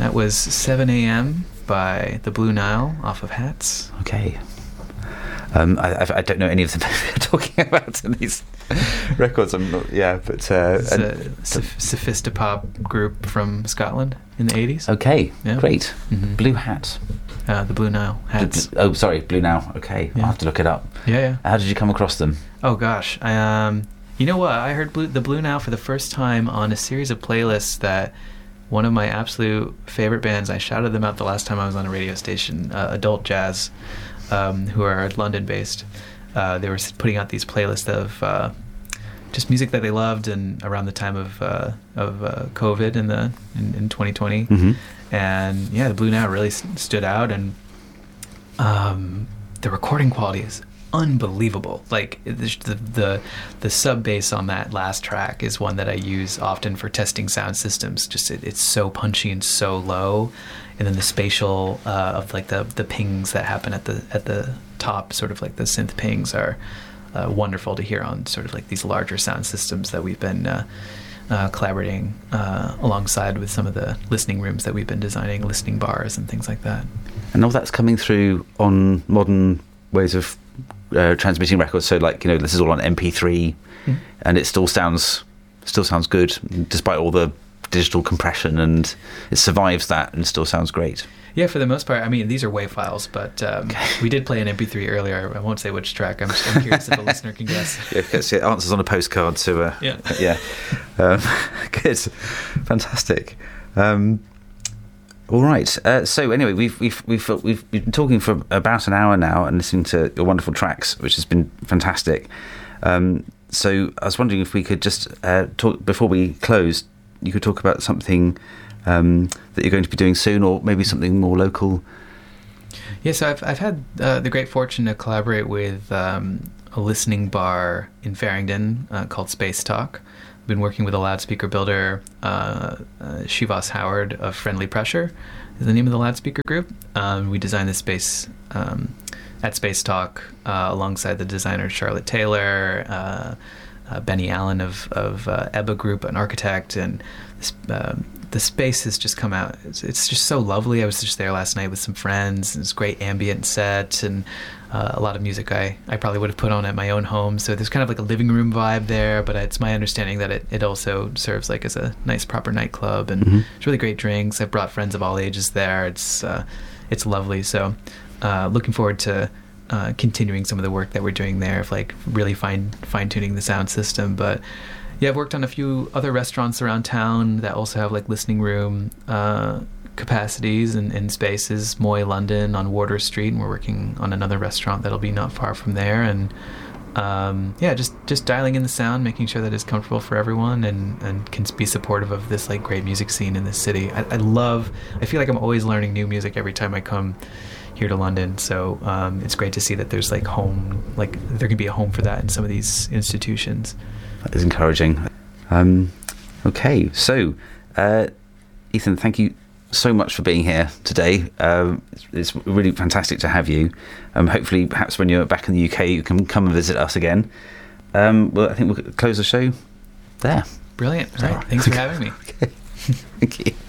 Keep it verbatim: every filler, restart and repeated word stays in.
That was seven a.m. by the Blue Nile off of Hats. Okay. Um, I, I don't know any of them you're talking about in these records. I'm not, yeah, but uh, it's a soph- sophistopop group from Scotland in the eighties. Okay, yeah. Great. Mm-hmm. Blue Hat. Uh, the Blue Nile Hats. Blue, oh, sorry, Blue Nile. Okay, yeah. I'll have to look it up. Yeah, yeah. How did you come across them? Oh gosh, I, um, you know what? I heard Blue, the Blue Nile for the first time on a series of playlists that one of my absolute favorite bands. I shouted them out the last time I was on a radio station. Uh, Adult Jazz. Um, who are London-based. Uh, they were putting out these playlists of uh, just music that they loved, and around the time of uh, of uh, COVID in the in, in twenty twenty. Mm-hmm. And yeah, the Blue Nile really st- stood out, and um, the recording quality is unbelievable. Like the the the, the sub bass on that last track is one that I use often for testing sound systems. Just it, it's so punchy and so low. And then the spatial uh, of like the the pings that happen at the at the top, sort of like the synth pings, are uh, wonderful to hear on sort of like these larger sound systems that we've been uh, uh, collaborating uh, alongside with some of the listening rooms that we've been designing, listening bars and things like that. And all that's coming through on modern ways of uh, transmitting records. So like, you know, this is all on M P three, mm-hmm. and it still sounds still sounds good despite all the digital compression, and it survives that and still sounds great. Yeah, for the most part. I mean, these are WAV files, but um, okay. we did play an M P three earlier. I won't say which track. I'm, I'm curious if the listener can guess. Yeah, it's the answers on a postcard. So uh, yeah, yeah, um, good, fantastic. Um, all right. Uh, so anyway, we've we've we've we've been talking for about an hour now and listening to your wonderful tracks, which has been fantastic. Um, so I was wondering if we could just uh, talk before we close. You could talk about something um, that you're going to be doing soon, or maybe something more local. Yeah, so I've I've had uh, the great fortune to collaborate with um, a listening bar in Farringdon uh, called Space Talk. I've been working with a loudspeaker builder, uh, uh, Shivas Howard of Friendly Pressure is the name of the loudspeaker group. Um, we designed this space um, at Space Talk uh, alongside the designer Charlotte Taylor, uh, Uh, Benny Allen of of uh, Ebba Group, an architect, and this, uh, the space has just come out. It's, it's just so lovely. I was just there last night with some friends. It's great ambient set and uh, a lot of music I, I probably would have put on at my own home. So there's kind of like a living room vibe there, but it's my understanding that it, it also serves like as a nice proper nightclub, and mm-hmm. it's really great drinks. I've brought friends of all ages there. It's uh, it's lovely. So uh, looking forward to Uh, continuing some of the work that we're doing there, of like really fine fine tuning the sound system. But yeah, I've worked on a few other restaurants around town that also have like listening room uh, capacities and, and spaces. Moy London on Wardour Street, and we're working on another restaurant that'll be not far from there. And um, yeah, just just dialing in the sound, making sure that it's comfortable for everyone, and and can be supportive of this like great music scene in this city. I, I love. I feel like I'm always learning new music every time I come here to London, so um, it's great to see that there's like home, like there can be a home for that in some of these institutions. That is encouraging. Um, okay, so uh, Ethan, thank you so much for being here today. Um, it's, it's really fantastic to have you. Um, hopefully, perhaps when you're back in the U K, you can come and visit us again. Um, well, I think we'll close the show there. Brilliant. All right. Thanks for having me. Okay. Thank you.